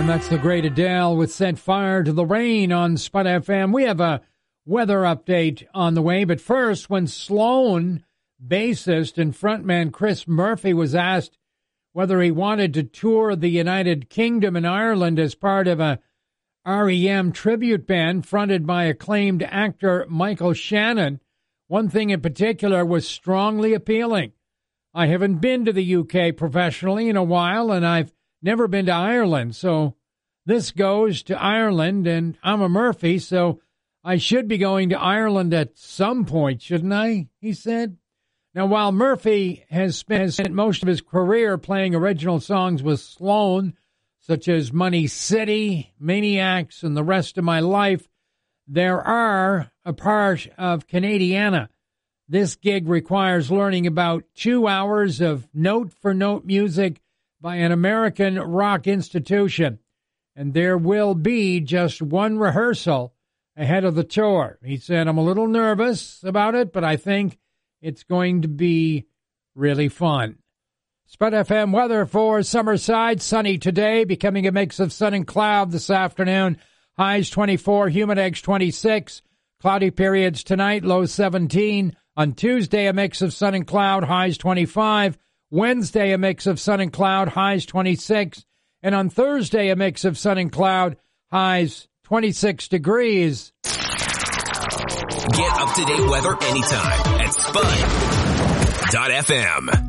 That's the great Adele with Set Fire to the Rain on Spud FM. We have a weather update on the way, but first, when Sloan bassist and frontman Chris Murphy was asked whether he wanted to tour the United Kingdom and Ireland as part of a REM tribute band fronted by acclaimed actor Michael Shannon, one thing in particular was strongly appealing. I haven't been to the UK professionally in a while, and I've never been to Ireland, so this goes to Ireland, and I'm a Murphy, so I should be going to Ireland at some point, shouldn't I? He said. Now, while Murphy has spent most of his career playing original songs with Sloan, such as Money City, Maniacs, and The Rest of My Life, there are a part of Canadiana. This gig requires learning about 2 hours of note-for-note music by an American rock institution, and there will be just one rehearsal ahead of the tour. He said, I'm a little nervous about it, but I think it's going to be really fun. Spud FM weather for Summerside, sunny today, becoming a mix of sun and cloud this afternoon. Highs 24, humidex 26, cloudy periods tonight, low 17. On Tuesday, a mix of sun and cloud, highs 25. Wednesday, a mix of sun and cloud, highs 26. And on Thursday, a mix of sun and cloud, highs 26 degrees. Get up-to-date weather anytime at Spud.fm.